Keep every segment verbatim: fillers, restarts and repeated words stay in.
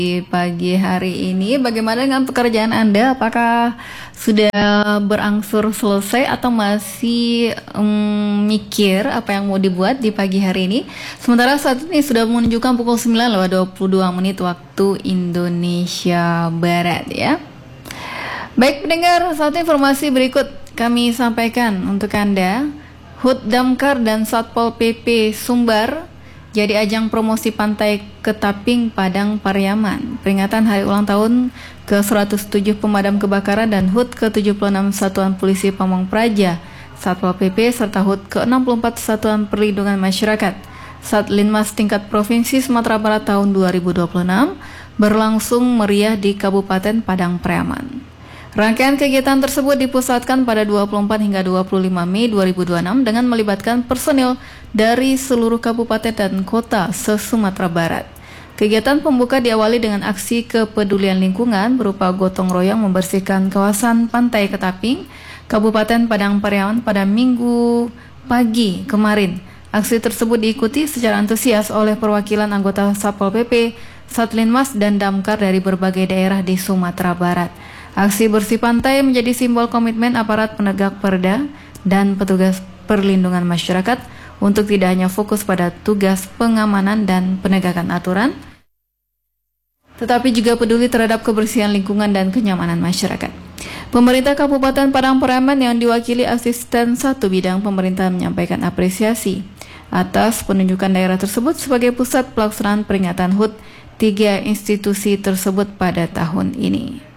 Di pagi hari ini, bagaimana dengan pekerjaan Anda? Apakah sudah berangsur selesai atau masih um, mikir apa yang mau dibuat di pagi hari ini? Sementara saat ini sudah menunjukkan pukul sembilan lewat dua puluh dua menit waktu Indonesia Barat ya. Baik pendengar, satu informasi berikut kami sampaikan untuk Anda. H U D Damkar dan Satpol P P Sumbar jadi ajang promosi pantai Ketaping, Padang Pariaman. Peringatan hari ulang tahun ke seratus tujuh Pemadam Kebakaran dan H U D ke tujuh puluh enam Satuan Polisi Pamong Praja, Satpol P P serta H U D ke enam puluh empat Satuan Perlindungan Masyarakat Satlinmas tingkat Provinsi Sumatera Barat tahun dua ribu dua puluh enam berlangsung meriah di Kabupaten Padang Pariaman. Rangkaian kegiatan tersebut dipusatkan pada dua puluh empat hingga dua puluh lima Mei dua ribu dua puluh enam dengan melibatkan personil dari seluruh kabupaten dan kota se-Sumatera Barat. Kegiatan pembuka diawali dengan aksi kepedulian lingkungan berupa gotong royong membersihkan kawasan Pantai Ketaping, Kabupaten Padang Pariaman pada Minggu pagi kemarin. Aksi tersebut diikuti secara antusias oleh perwakilan anggota Satpol P P, Satlinmas dan Damkar dari berbagai daerah di Sumatera Barat. Aksi bersih pantai menjadi simbol komitmen aparat penegak perda dan petugas perlindungan masyarakat untuk tidak hanya fokus pada tugas pengamanan dan penegakan aturan, tetapi juga peduli terhadap kebersihan lingkungan dan kenyamanan masyarakat. Pemerintah Kabupaten Padang Pariaman yang diwakili Asisten Satu Bidang Pemerintah menyampaikan apresiasi atas penunjukan daerah tersebut sebagai pusat pelaksanaan peringatan H U D tiga institusi tersebut pada tahun ini.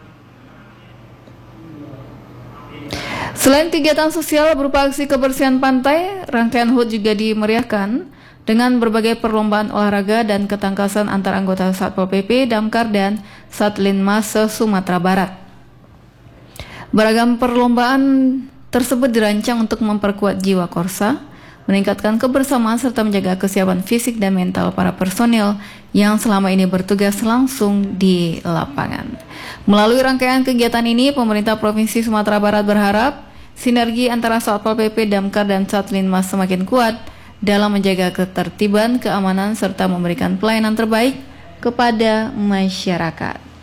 Selain kegiatan sosial berupa aksi kebersihan pantai, rangkaian H U D juga dimeriahkan dengan berbagai perlombaan olahraga dan ketangkasan antar anggota Satpol P P, Damkar, dan Satlinmas se-Sumatera Barat. Beragam perlombaan tersebut dirancang untuk memperkuat jiwa korsa, meningkatkan kebersamaan serta menjaga kesiapan fisik dan mental para personil yang selama ini bertugas langsung di lapangan. Melalui rangkaian kegiatan ini, pemerintah Provinsi Sumatera Barat berharap sinergi antara Satpol P P, Damkar, dan Satlinmas semakin kuat dalam menjaga ketertiban, keamanan, serta memberikan pelayanan terbaik kepada masyarakat.